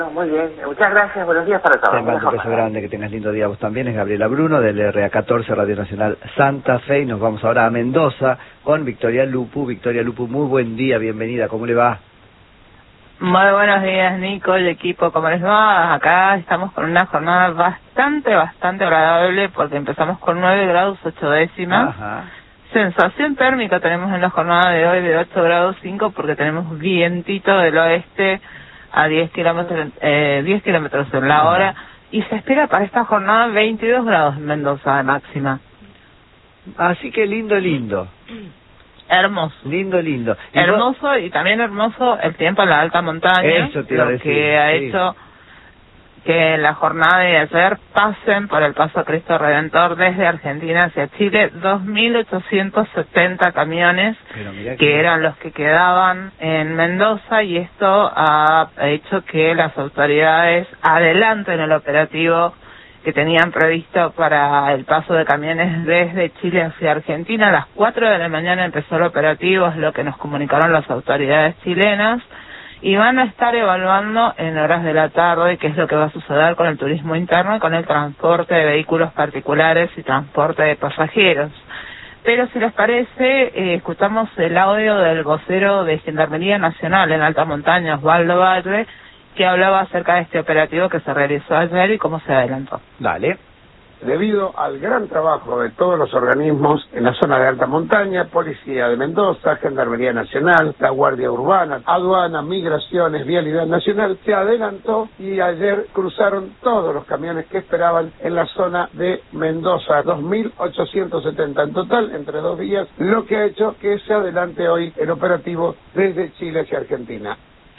Muy bien, muchas gracias, buenos días para todos. Te mando un beso grande, que tengas lindo día vos también. Es Gabriela Bruno del RA14 Radio Nacional Santa Fe y nos vamos ahora a Mendoza con Victoria Lupu. Victoria Lupu, muy buen día, bienvenida, ¿cómo le va? Muy buenos días, Nico, el equipo, ¿cómo les va? Acá estamos con una jornada bastante agradable porque empezamos con 9 grados 8 décimas. Ajá. Sensación térmica tenemos en la jornada de hoy de 8 grados 5 porque tenemos vientito del oeste a 10 kilómetros en la hora y se espera para esta jornada 22 grados en Mendoza de máxima. Así que lindo. Hermoso. Lindo. Hermoso y también hermoso el tiempo en la alta montaña. Eso te iba a decir, que ha hecho que la jornada de ayer pasen por el Paso Cristo Redentor desde Argentina hacia Chile 2.870 camiones que eran los que quedaban en Mendoza, y esto ha hecho que las autoridades adelanten el operativo que tenían previsto para el paso de camiones desde Chile hacia Argentina. A las 4 de la mañana empezó el operativo, es lo que nos comunicaron las autoridades chilenas, y van a estar evaluando en horas de la tarde qué es lo que va a suceder con el turismo interno y con el transporte de vehículos particulares y transporte de pasajeros. Pero si les parece, escuchamos el audio del vocero de Gendarmería Nacional en Alta Montaña, Osvaldo Valle, que hablaba acerca de este operativo que se realizó ayer y cómo se adelantó. Dale. Debido al gran trabajo de todos los organismos en la zona de alta montaña, Policía de Mendoza, Gendarmería Nacional, la Guardia Urbana, Aduana, Migraciones, Vialidad Nacional, se adelantó y ayer cruzaron todos los camiones que esperaban en la zona de Mendoza, 2.870 en total, entre 2 días, lo que ha hecho que se adelante hoy el operativo desde Chile hacia Argentina.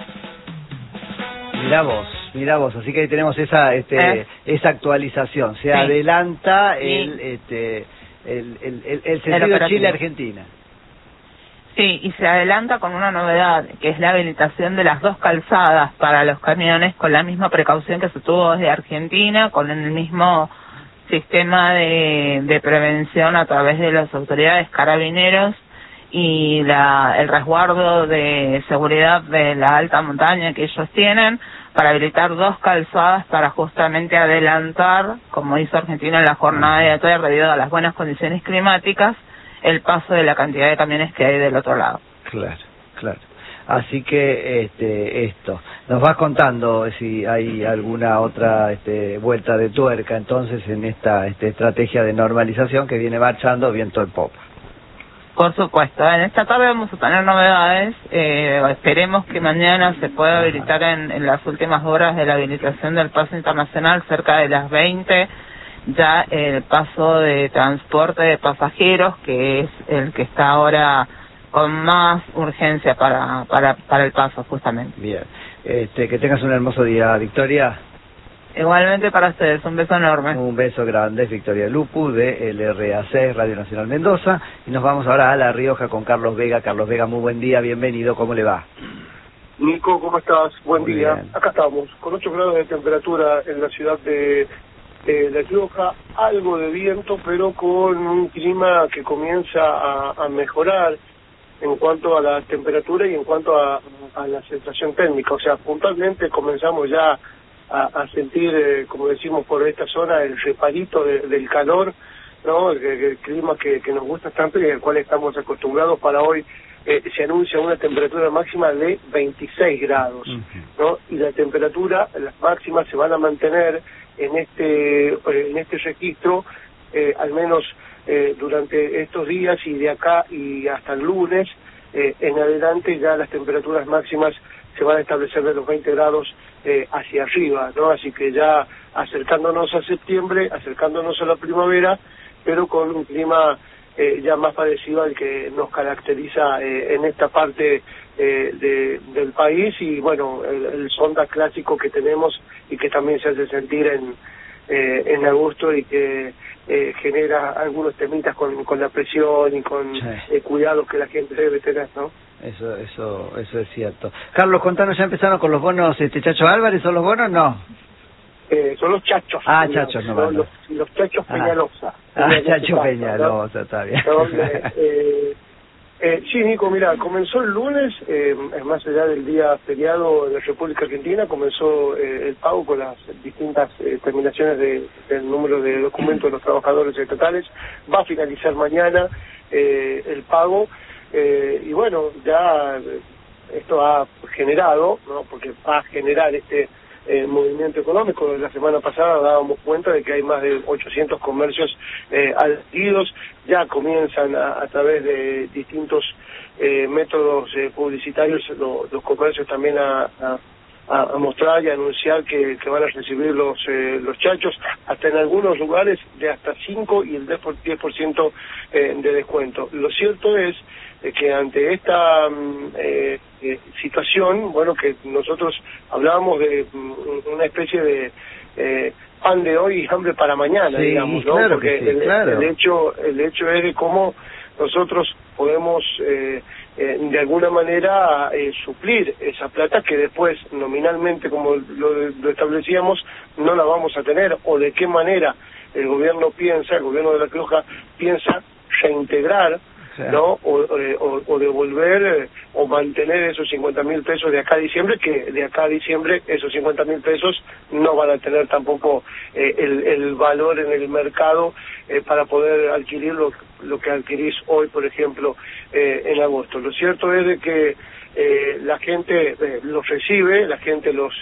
Mirá vos, así que ahí tenemos esa actualización, se adelanta el sentido Chile-Argentina. Sí, y se adelanta con una novedad, que es la habilitación de las 2 calzadas para los camiones, con la misma precaución que se tuvo desde Argentina, con el mismo sistema de prevención a través de las autoridades carabineros y el resguardo de seguridad de la alta montaña que ellos tienen, para habilitar 2 calzadas para justamente adelantar, como hizo Argentina en la jornada de ayer, debido a las buenas condiciones climáticas, el paso de la cantidad de camiones que hay del otro lado. Claro. Así que esto, nos vas contando si hay alguna otra vuelta de tuerca entonces en esta estrategia de normalización que viene marchando viento en popa. Por supuesto, en esta tarde vamos a tener novedades, esperemos que mañana se pueda habilitar en las últimas horas de la habilitación del paso internacional, cerca de las 20, ya el paso de transporte de pasajeros, que es el que está ahora con más urgencia para el paso justamente. Bien, que tengas un hermoso día, Victoria. Igualmente para ustedes, un beso enorme. Un beso grande, Victoria Lupu de RA6 Radio Nacional Mendoza, y nos vamos ahora a La Rioja con Carlos Vega. Carlos Vega, muy buen día, bienvenido, ¿cómo le va? Nico, ¿cómo estás? Buen muy día. Bien. Acá estamos, con 8 grados de temperatura en la ciudad de La Rioja, algo de viento, pero con un clima que comienza a mejorar en cuanto a la temperatura y en cuanto a la sensación térmica. O sea, puntualmente comenzamos ya a sentir, como decimos por esta zona, el reparito del calor, ¿no? El clima que nos gusta tanto y al cual estamos acostumbrados. Para hoy se anuncia una temperatura máxima de 26 grados, ¿no? Y las máximas se van a mantener en este registro, al menos durante estos días, y de acá y hasta el lunes en adelante ya las temperaturas máximas se van a establecer de los 20 grados hacia arriba, ¿no? Así que ya acercándonos a septiembre, acercándonos a la primavera, pero con un clima ya más parecido al que nos caracteriza en esta parte del país, y bueno, el sonda clásico que tenemos y que también se hace sentir en agosto y que genera algunos temitas con la presión y con cuidados que la gente debe tener, ¿no? Eso es cierto. Carlos, contanos, ¿ya empezaron con los bonos Chacho Álvarez? ¿Son los bonos? No. Son los chachos. Chachos, no, los chachos Peñalosa. Chacho Peñalosa, está bien. Sí, Nico, mira, comenzó el lunes, más allá del día feriado de la República Argentina, comenzó el pago con las distintas terminaciones del número de documentos de los trabajadores estatales. Va a finalizar mañana el pago y bueno, ya esto ha generado, ¿no? Porque va a generar este movimiento económico. La semana pasada dábamos cuenta de que hay más de 800 comercios adheridos, ya comienzan a través de distintos métodos publicitarios los comercios también a mostrar y a anunciar que van a recibir los chachos, hasta en algunos lugares de hasta 5 y el 10% de descuento. Lo cierto es que ante esta situación, bueno, que nosotros hablábamos de una especie de pan de hoy y hambre para mañana, sí, digamos, ¿no? Claro, porque sí, claro. el hecho es de cómo nosotros podemos de alguna manera suplir esa plata que después nominalmente, como lo establecíamos, no la vamos a tener, o de qué manera el gobierno de La Rioja piensa reintegrar, ¿no? O devolver o mantener esos 50.000 pesos de acá a diciembre, que de acá a diciembre esos 50.000 pesos no van a tener tampoco el valor en el mercado para poder adquirir lo que adquirís hoy, por ejemplo, en agosto. Lo cierto es de que la gente los recibe, la gente los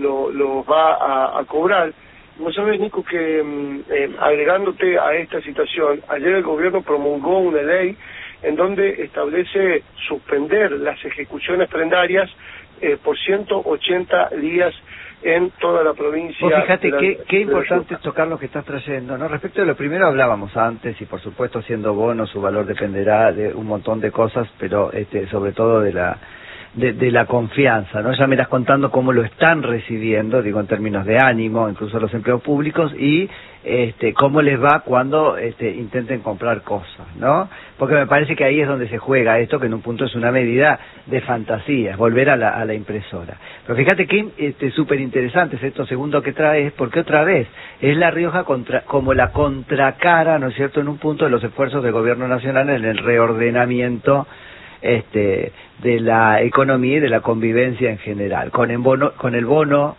va a cobrar. Vos sabés, Nico, que agregándote a esta situación, ayer el gobierno promulgó una ley en donde establece suspender las ejecuciones prendarias por 180 días en toda la provincia. Vos fíjate qué importante es tocar lo que estás trayendo, ¿no? Respecto de lo primero hablábamos antes, y por supuesto siendo bono su valor dependerá de un montón de cosas, pero sobre todo de la confianza, ¿no? Ya me estás contando cómo lo están recibiendo, digo en términos de ánimo, incluso los empleados públicos, y cómo les va cuando intenten comprar cosas, ¿no? Porque me parece que ahí es donde se juega esto, que en un punto es una medida de fantasía, es volver a la impresora. Pero fíjate que súper interesante es esto segundo que traes, porque otra vez es La Rioja como la contracara, ¿no es cierto?, en un punto de los esfuerzos del gobierno nacional en el reordenamiento de la economía y de la convivencia en general. Con el bono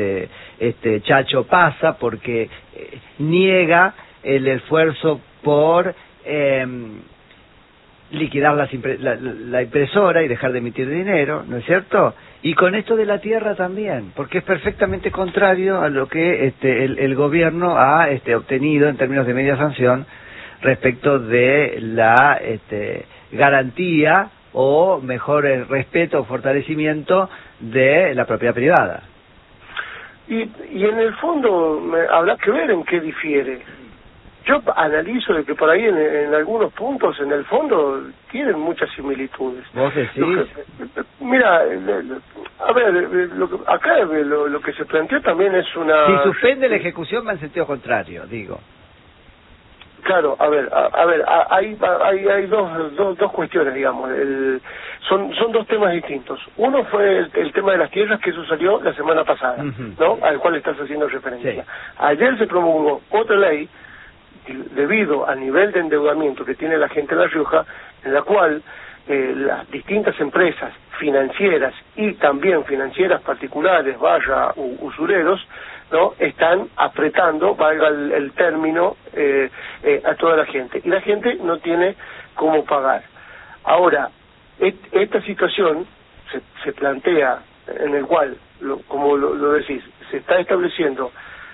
Chacho pasa porque niega el esfuerzo por liquidar la impresora y dejar de emitir dinero, ¿no es cierto? Y con esto de la tierra también, porque es perfectamente contrario a lo que el gobierno ha obtenido en términos de media sanción respecto de la garantía o mejor respeto o fortalecimiento de la propiedad privada. Y en el fondo habrá que ver en qué difiere. Yo analizo de que por ahí en algunos puntos, en el fondo, tienen muchas similitudes. ¿Vos decís? Mira, a ver, acá lo que se planteó también es una... Si suspende la ejecución va en sentido contrario, digo. Claro, a ver, hay dos cuestiones, digamos. Son dos temas distintos. Uno fue el tema de las tierras, que eso salió la semana pasada, ¿no? Al cual estás haciendo referencia. Sí. Ayer se promulgó otra ley, debido al nivel de endeudamiento que tiene la gente de La Rioja, en la cual las distintas empresas financieras y también financieras particulares, usureros, ¿no? Están apretando, valga el término, a toda la gente. Y la gente no tiene cómo pagar. Ahora, esta situación se plantea en el cual, como lo decís, se está estableciendo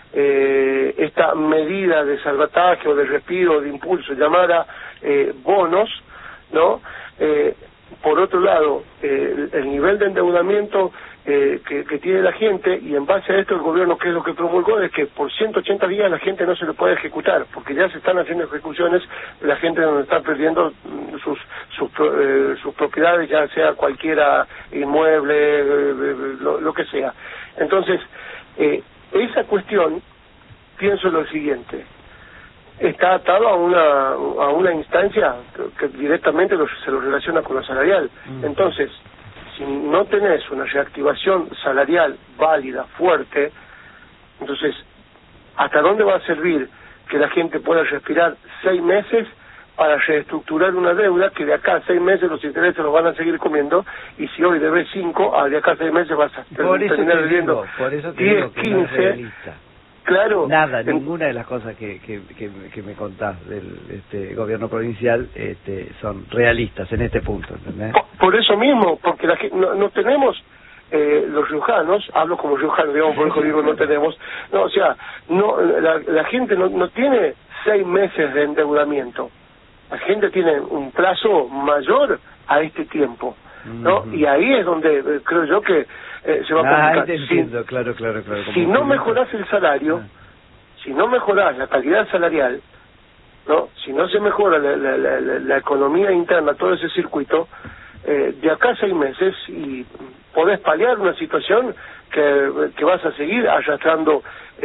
esta medida de salvataje o de respiro, de impulso, llamada bonos, ¿no? Por otro lado, el nivel de endeudamiento que tiene la gente, y en base a esto el gobierno, que es lo que promulgó, es que por 180 días la gente no se le puede ejecutar, porque ya se están haciendo ejecuciones, la gente no está perdiendo sus propiedades, ya sea cualquiera inmueble, lo que sea. Entonces, esa cuestión, pienso lo siguiente, está atado a una instancia que directamente se lo relaciona con lo salarial. Entonces, si no tenés una reactivación salarial válida, fuerte, entonces, ¿hasta dónde va a servir que la gente pueda respirar 6 meses para reestructurar una deuda que de acá a 6 meses los intereses los van a seguir comiendo, y si hoy debes 5, de acá a 6 meses vas a terminar debiendo 10, 15. Claro. Nada, ninguna de las cosas que me contás del gobierno provincial son realistas en este punto, ¿entendés? Por eso mismo, porque no tenemos, los riojanos, hablo como riojano, digamos, por eso digo no tenemos, no, o sea, no, la gente no tiene 6 meses de endeudamiento, la gente tiene un plazo mayor a este tiempo, ¿no? Y ahí es donde creo yo que se va a complicar. Entiendo, claro. Si no mejorás el salario, si no mejorás la calidad salarial, ¿no? Si no se mejora la economía interna, todo ese circuito, de acá a 6 meses y podés paliar una situación que vas a seguir arrastrando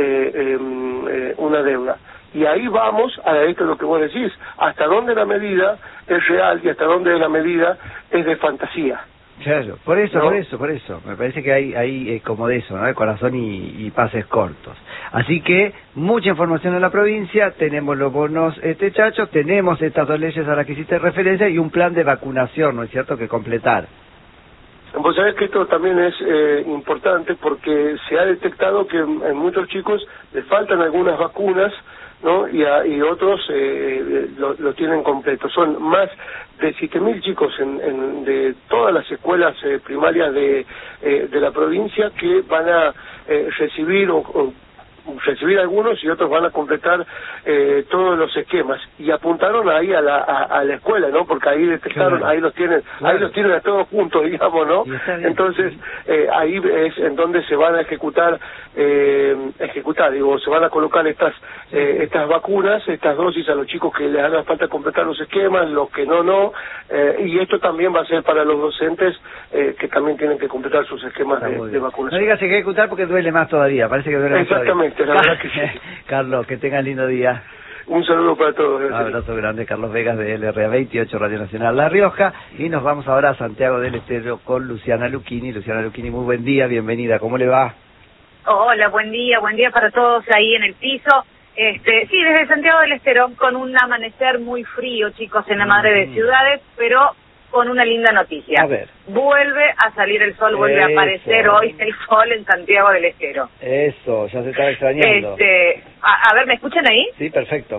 una deuda. Y ahí vamos a esto es lo que vos decís, hasta dónde la medida es real y hasta dónde la medida es de fantasía. Claro, por eso, ¿no? por eso. Me parece que hay como de eso, ¿no? De corazón y pases cortos. Así que mucha información en la provincia, tenemos los bonos chachos, tenemos estas 2 leyes a las que hiciste referencia y un plan de vacunación, ¿no es cierto?, que completar. Vos sabés que esto también es importante porque se ha detectado que en muchos chicos les faltan algunas vacunas, ¿no? Y otros lo tienen completo. Son más de 7.000 chicos de todas las escuelas primarias de la provincia que van a recibir recibir algunos y otros van a completar todos los esquemas, y apuntaron ahí a la escuela, ¿no? Porque ahí detectaron, ahí los tienen a todos juntos, digamos, ¿no? Entonces ahí es en donde se van a ejecutar, se van a colocar estas vacunas, estas dosis a los chicos que les haga falta completar los esquemas, los que no, y esto también va a ser para los docentes que también tienen que completar sus esquemas de vacunación. No digas que ejecutar porque duele más todavía, parece que duele más todavía. Exactamente. La verdad que sí. Carlos, que tengas lindo día. Un saludo para todos. Un abrazo grande, Carlos Vegas de LRA 28, Radio Nacional La Rioja. Y nos vamos ahora a Santiago del Estero con Luciana Lucchini. Luciana Lucchini, muy buen día, bienvenida. ¿Cómo le va? Hola, buen día para todos ahí en el piso. Sí, desde Santiago del Estero, con un amanecer muy frío, chicos, en la madre de ciudades, pero con una linda noticia. A ver. Vuelve a salir el sol, vuelve a aparecer hoy el sol en Santiago del Estero. Eso, ya se estaba extrañando. A ver, ¿me escuchan ahí? Sí, perfecto.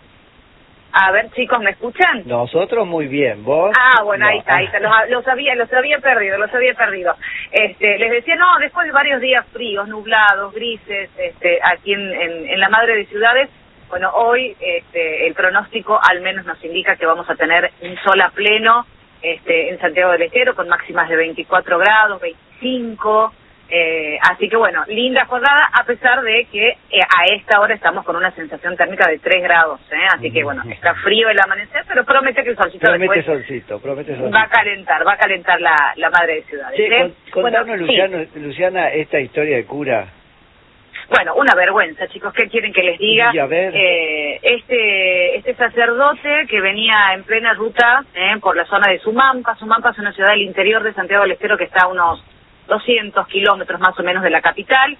A ver, chicos, ¿me escuchan? Nosotros muy bien, ¿vos? Bueno, no. Ahí está. Los había perdido. Les decía, no, después de varios días fríos, nublados, grises, aquí en la madre de ciudades, bueno, hoy el pronóstico al menos nos indica que vamos a tener un sol a pleno en Santiago del Estero, con máximas de 24 grados, 25, así que bueno, linda jornada, a pesar de que a esta hora estamos con una sensación térmica de 3 grados, así que bueno, está frío el amanecer, pero promete que el solcito promete después solcito. va a calentar la madre de ciudades. Contanos, Luciana, esta historia de cura. Bueno, una vergüenza, chicos, ¿qué quieren que les diga? Y a ver. Este sacerdote que venía en plena ruta por la zona de Sumampa. Sumampa es una ciudad del interior de Santiago del Estero que está a unos 200 kilómetros más o menos de la capital.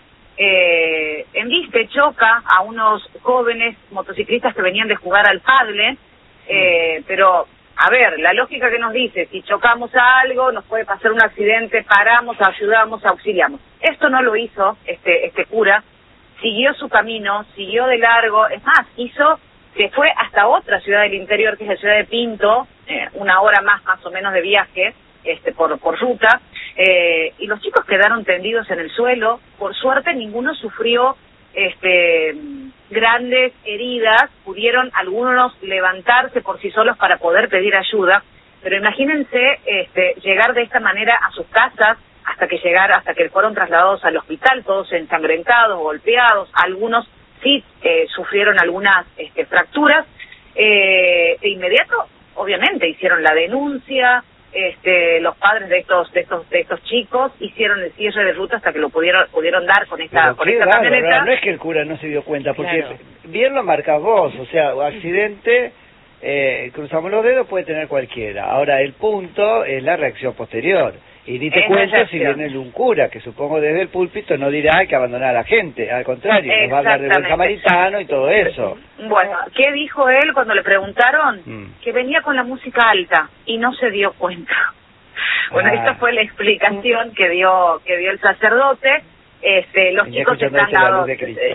En viste choca a unos jóvenes motociclistas que venían de jugar al pádel, pero a ver, la lógica que nos dice, si chocamos a algo, nos puede pasar un accidente, paramos, ayudamos, auxiliamos. Esto no lo hizo este cura, siguió su camino, siguió de largo, es más, se fue hasta otra ciudad del interior, que es la ciudad de Pinto, 1 hora más o menos de viaje, por ruta, y los chicos quedaron tendidos en el suelo. Por suerte ninguno sufrió grandes heridas, pudieron algunos levantarse por sí solos para poder pedir ayuda, pero imagínense llegar de esta manera a sus casas hasta que fueron trasladados al hospital, todos ensangrentados, golpeados, algunos sí sufrieron algunas fracturas. De inmediato, obviamente, hicieron la denuncia. Los padres de estos chicos hicieron el cierre de ruta hasta que lo pudieron dar con esta camioneta. No es que el cura no se dio cuenta, porque bien lo marcas vos, o sea, accidente, cruzamos los dedos, puede tener cualquiera. Ahora, el punto es la reacción posterior. Y ni te cuento si viene un cura, que supongo desde el púlpito no dirá hay que abandonar a la gente, al contrario, nos va a hablar de buen samaritano y todo eso. Bueno, ¿qué dijo él cuando le preguntaron? Que venía con la música alta y no se dio cuenta. Bueno, esta fue la explicación que dio el sacerdote. Los chicos están dados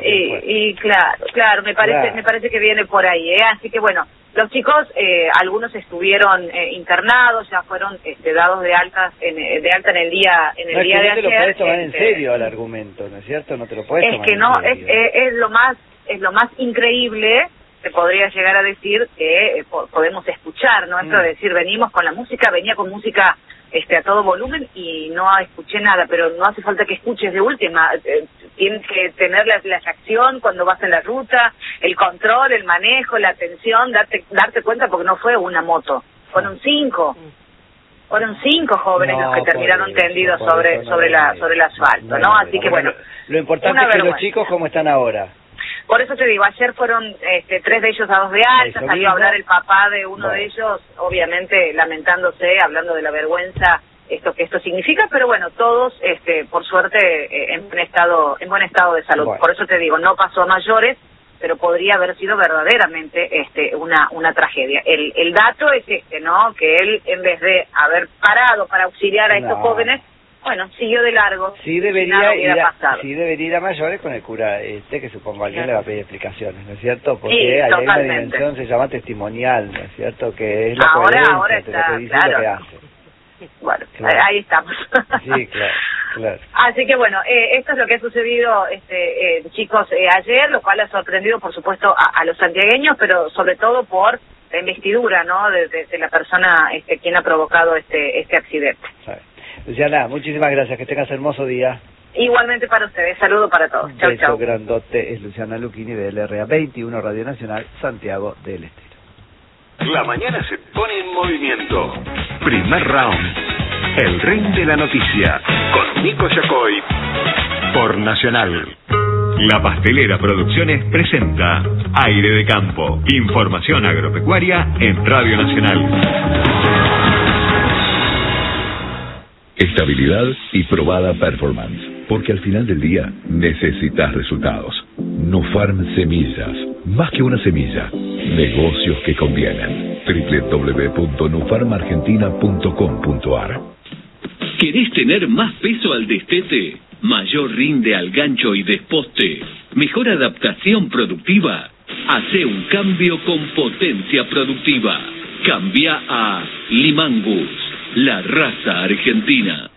y claro, me parece que viene por ahí, así que bueno, los chicos algunos estuvieron internados, ya fueron dados de alta en el día de ayer. No te lo puedes tomar en serio al argumento, ¿no es cierto? No te lo puedes tomar en serio. Es lo más increíble, se podría llegar a decir, que podemos escuchar, ¿no? Esto de decir, venía con música a todo volumen y no escuché nada, pero no hace falta que escuches de última, tienes que tener la acción cuando vas en la ruta, el control, el manejo, la atención, darte cuenta, porque no fue una moto, fueron 5 jóvenes los que terminaron tendidos sobre el asfalto, ¿no? Así que bueno, lo importante es que los chicos cómo están ahora. Por eso te digo, ayer fueron 3 de ellos dados de alta, salió a hablar el papá de uno de ellos, obviamente lamentándose, hablando de la vergüenza que esto significa, pero bueno, todos por suerte en buen estado de salud. Bueno. Por eso te digo, no pasó a mayores, pero podría haber sido verdaderamente una tragedia. El dato es ¿no? Que él, en vez de haber parado para auxiliar a estos jóvenes, bueno, siguió de largo. Sí debería ir a mayores con el cura que supongo alguien le va a pedir explicaciones, ¿no es cierto? Porque hay una dimensión, se llama testimonial, ¿no es cierto? Que es la ahora está, lo que dice, claro. Lo que hace. Bueno, ahí estamos. Sí, claro. Así que bueno, esto es lo que ha sucedido, chicos, ayer, lo cual ha sorprendido, por supuesto, a los santiagueños, pero sobre todo por la investidura, ¿no? De la persona quien ha provocado este accidente. ¿Sabe? Luciana, muchísimas gracias, que tengas hermoso día. Igualmente para ustedes, saludo para todos. Chau, chau. Beso grandote, es Luciana Lucchini de LRA 21 Radio Nacional, Santiago del Estero. La mañana se pone en movimiento. Primer round. El ring de la noticia. Con Nico Yacoy. Por Nacional. La Pastelera Producciones presenta Aire de Campo. Información agropecuaria en Radio Nacional. Estabilidad y probada performance, porque al final del día necesitas resultados. Nufarm Semillas, más que una semilla, negocios que convienen. www.nufarmargentina.com.ar. ¿Querés tener más peso al destete? ¿Mayor rinde al gancho y desposte? ¿Mejor adaptación productiva? Hacé un cambio con potencia productiva. Cambia a Limangus, la raza argentina.